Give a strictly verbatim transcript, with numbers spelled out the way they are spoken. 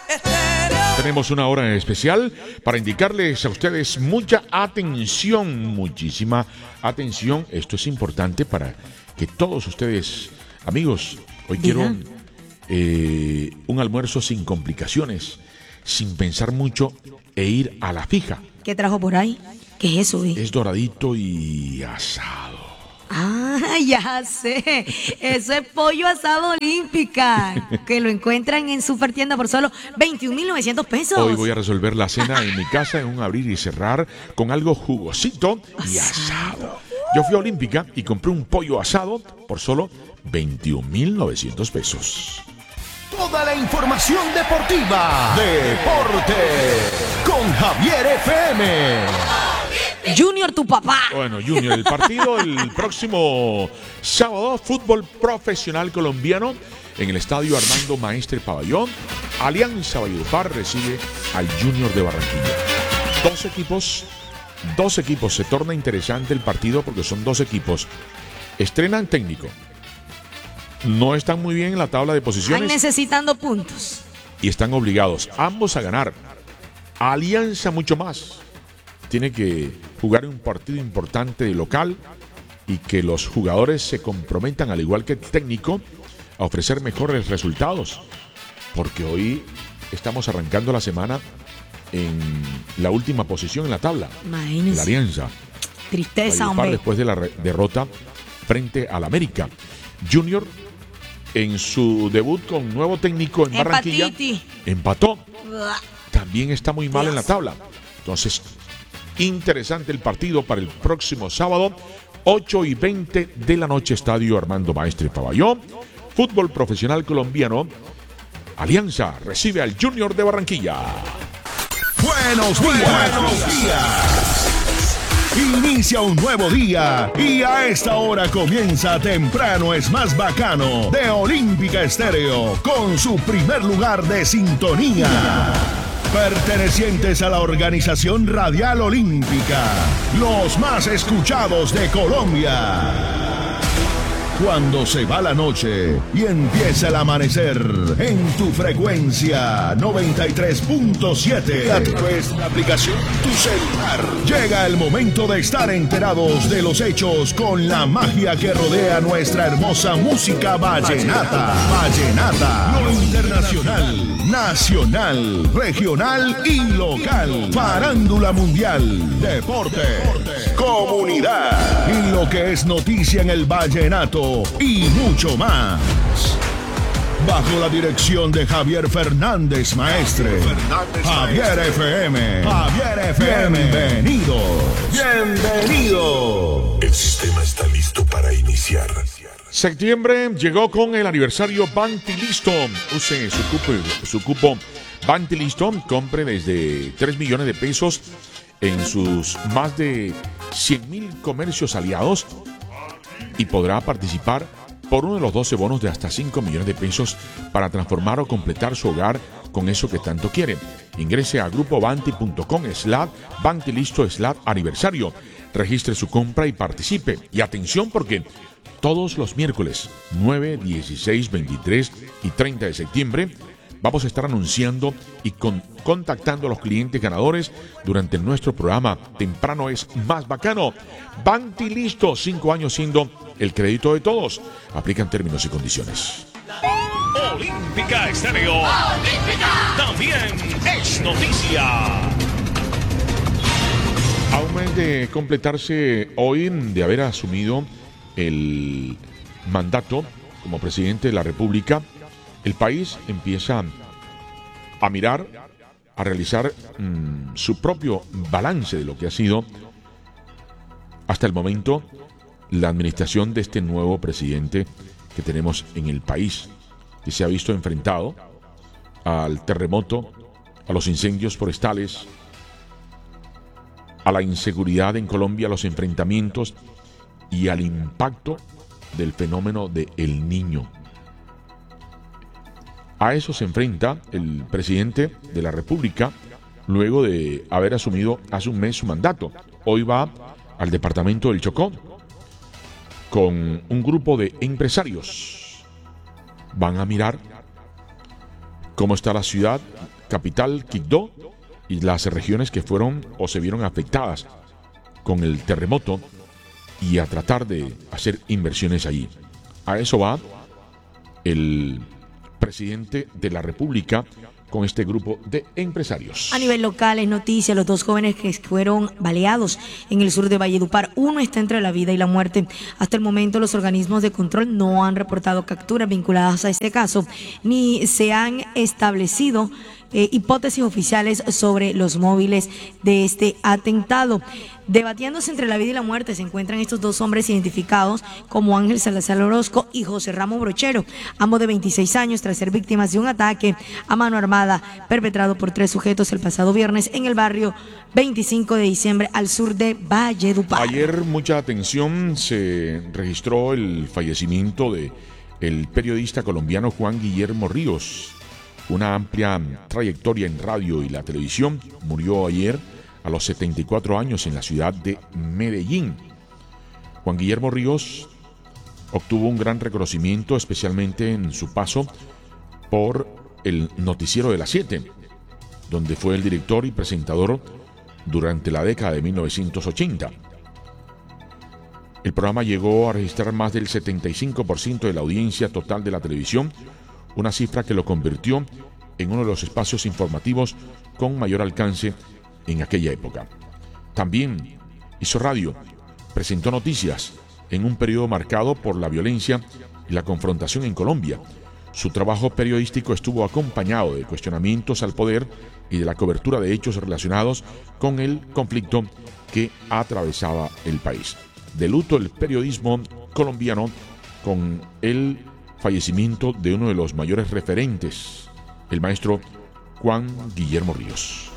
Tenemos una hora especial para indicarles a ustedes mucha atención, muchísima atención. Esto es importante para que todos ustedes, amigos, hoy quiero eh, un almuerzo sin complicaciones, sin pensar mucho e ir a la fija. ¿Qué trajo por ahí? ¿Qué es eso? Eh? Es doradito y asado. Ah, ya sé. Eso es pollo asado Olímpica, que lo encuentran en Supertienda por solo veintiún mil novecientos pesos. Hoy voy a resolver la cena en mi casa en un abrir y cerrar con algo jugosito y asado. Yo fui a Olímpica y compré un pollo asado por solo veintiún mil novecientos pesos. Toda la información deportiva. Deporte con Javier F M. Junior, tu papá. Bueno, Junior, el partido el próximo sábado, fútbol profesional colombiano en el estadio Armando Maestre Pabellón. Alianza Valledupar recibe al Junior de Barranquilla. Dos equipos, dos equipos. Se torna interesante el partido porque son dos equipos. Estrenan técnico. No están muy bien en la tabla de posiciones. Están necesitando puntos. Y están obligados ambos a ganar. Alianza mucho más. Tiene que jugar un partido importante de local y que los jugadores se comprometan, al igual que el técnico, a ofrecer mejores resultados. Porque hoy estamos arrancando la semana en la última posición en la tabla. Imagínese. La Alianza. Tristeza, Valledupar, hombre. después de la re- derrota frente al América. Junior, en su debut con nuevo técnico en Barranquilla, Empatiti. empató. Uah. También está muy mal en la tabla. Entonces, interesante el partido para el próximo sábado, ocho y veinte de la noche, estadio Armando Maestre Pabellón. Fútbol profesional colombiano. Alianza recibe al Junior de Barranquilla. Buenos días. Buenos días. Inicia un nuevo día y a esta hora comienza Temprano es más bacano de Olímpica Estéreo con su primer lugar de sintonía. Pertenecientes a la organización Radial Olímpica, los más escuchados de Colombia. Cuando se va la noche y empieza el amanecer en tu frecuencia noventa y tres punto siete a través de la aplicación Tu Celular. Llega el momento de estar enterados de los hechos con la magia que rodea nuestra hermosa música vallenata. Vallenata, lo internacional, nacional, regional y local. Farándula mundial, deporte, comunidad y lo que es noticia en el vallenato y mucho más. Bajo la dirección de Javier Fernández Maestre. Javier F M. Javier F M. Bienvenido. Bienvenido. El sistema está listo para iniciar. Septiembre llegó con el aniversario Bantilisto. Use su cupo, su cupo Bantilisto. Compre desde tres millones de pesos en sus más de cien mil comercios aliados y podrá participar por uno de los doce bonos de hasta cinco millones de pesos para transformar o completar su hogar con eso que tanto quiere. Ingrese a grupobanti.com slash Bantilisto slash aniversario. Registre su compra y participe. Y atención porque todos los miércoles nueve, dieciséis, veintitrés y treinta de septiembre vamos a estar anunciando y con, contactando a los clientes ganadores durante nuestro programa Temprano es más bacano. Bantilisto, cinco años siendo el crédito de todos. Aplican términos y condiciones. Olímpica Estéreo. Olímpica. También es noticia. A un mes de completarse hoy de haber asumido el mandato como presidente de la República, el país empieza a mirar, a realizar mmm, su propio balance de lo que ha sido hasta el momento la administración de este nuevo presidente que tenemos en el país, que se ha visto enfrentado al terremoto, a los incendios forestales, a la inseguridad en Colombia, a los enfrentamientos y al impacto del fenómeno de El Niño. A eso se enfrenta el presidente de la República luego de haber asumido hace un mes su mandato. Hoy va al departamento del Chocó con un grupo de empresarios. Van a mirar cómo está la ciudad capital Quibdó y las regiones que fueron o se vieron afectadas con el terremoto y a tratar de hacer inversiones allí. A eso va el presidente de la República con este grupo de empresarios. A nivel local es noticia los dos jóvenes que fueron baleados en el sur de Valledupar. Uno está entre la vida y la muerte. Hasta el momento los organismos de control no han reportado capturas vinculadas a este caso, ni se han establecido Eh, hipótesis oficiales sobre los móviles de este atentado. Debatiéndose entre la vida y la muerte se encuentran estos dos hombres identificados como Ángel Salazar Orozco y José Ramos Brochero, ambos de veintiséis años, tras ser víctimas de un ataque a mano armada perpetrado por tres sujetos el pasado viernes en el barrio veinticinco de diciembre al sur de Valledupar. Ayer mucha atención, se registró el fallecimiento de el periodista colombiano Juan Guillermo Ríos. Una amplia trayectoria en radio y la televisión, murió ayer a los setenta y cuatro años en la ciudad de Medellín. Juan Guillermo Ríos obtuvo un gran reconocimiento, especialmente en su paso por el Noticiero de las siete, donde fue el director y presentador durante la década de mil novecientos ochenta. El programa llegó a registrar más del setenta y cinco por ciento de la audiencia total de la televisión, una cifra que lo convirtió en uno de los espacios informativos con mayor alcance en aquella época. También hizo radio, presentó noticias en un periodo marcado por la violencia y la confrontación en Colombia. Su trabajo periodístico estuvo acompañado de cuestionamientos al poder y de la cobertura de hechos relacionados con el conflicto que atravesaba el país. De luto el periodismo colombiano con el fallecimiento de uno de los mayores referentes, el maestro Juan Guillermo Ríos.